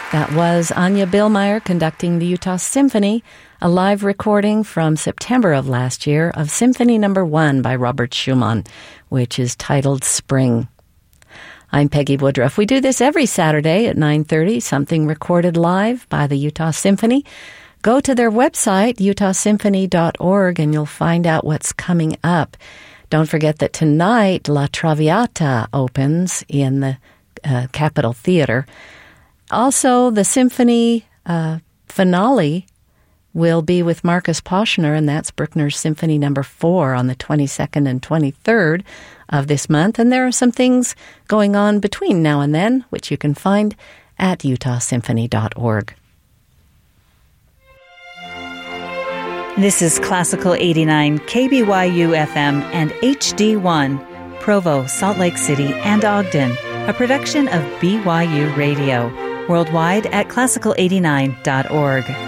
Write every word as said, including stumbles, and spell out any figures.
That was Anya Billmeyer conducting the Utah Symphony, a live recording from September of last year of Symphony Number One by Robert Schumann, which is titled Spring. I'm Peggy Woodruff. We do this every Saturday at nine thirty, something recorded live by the Utah Symphony. Go to their website, utah symphony dot org, and you'll find out what's coming up. Don't forget that tonight La Traviata opens in the uh, Capitol Theater. Also, the symphony uh, finale will be with Marcus Poschner, and that's Bruckner's Symphony Number Four on the twenty-second and twenty-third of this month. And there are some things going on between now and then, which you can find at utah symphony dot org. This is Classical eighty-nine K B Y U F M and H D one, Provo, Salt Lake City, and Ogden, a production of B Y U Radio. Worldwide at classical eighty-nine dot org.